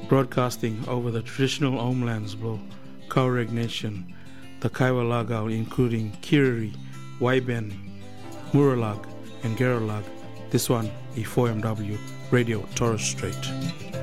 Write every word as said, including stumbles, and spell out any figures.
broadcasting over the traditional homelands below Kaureg Nation, the Kaiwa Lagao, including Kiriri, Waibeni, Muralag, and Geralag. This one, E four M W Radio Torres Strait.